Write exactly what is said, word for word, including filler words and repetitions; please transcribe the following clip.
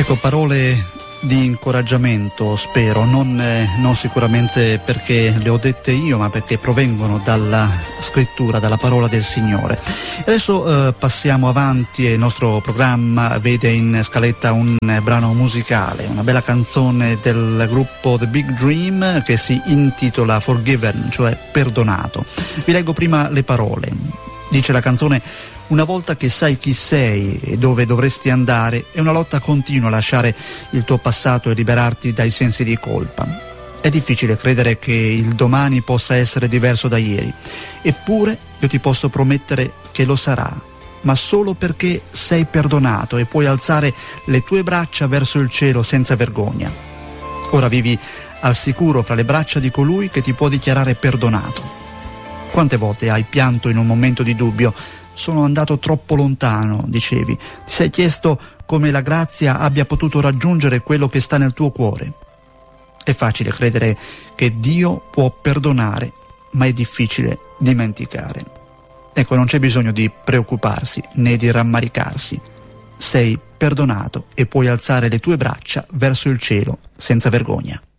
Ecco, parole di incoraggiamento, spero, non, eh, non sicuramente perché le ho dette io, ma perché provengono dalla scrittura, dalla parola del Signore. Adesso eh, passiamo avanti e il nostro programma vede in scaletta un eh, brano musicale, una bella canzone del gruppo The Big Dream che si intitola Forgiven, cioè perdonato. Vi leggo prima le parole. Dice la canzone: una volta che sai chi sei e dove dovresti andare, è una lotta continua lasciare il tuo passato e liberarti dai sensi di colpa. È difficile credere che il domani possa essere diverso da ieri, eppure io ti posso promettere che lo sarà, ma solo perché sei perdonato e puoi alzare le tue braccia verso il cielo senza vergogna. Ora vivi al sicuro fra le braccia di colui che ti può dichiarare perdonato. Quante volte hai pianto in un momento di dubbio? Sono andato troppo lontano, dicevi. Ti sei chiesto come la grazia abbia potuto raggiungere quello che sta nel tuo cuore. È facile credere che Dio può perdonare, ma è difficile dimenticare. Ecco, non c'è bisogno di preoccuparsi né di rammaricarsi. Sei perdonato e puoi alzare le tue braccia verso il cielo senza vergogna.